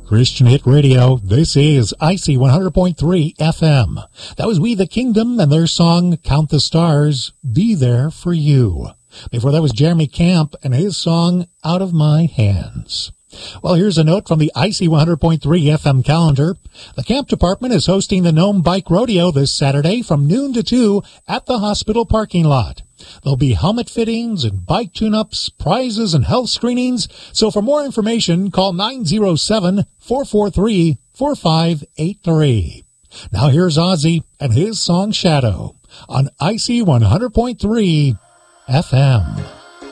Christian Hit Radio. This is IC 100.3 FM. That was We the Kingdom and their song Count the Stars, Be There for You. Before that was Jeremy Camp and his song Out of My Hands. Well, here's a note from the IC 100.3 FM calendar. The camp department is hosting the Gnome Bike Rodeo this Saturday from noon to 2 at the hospital parking lot. There'll be helmet fittings and bike tune-ups, prizes, and health screenings. So for more information, call 907-443-4583. Now here's Ozzy and his song Shadow on IC 100.3 FM.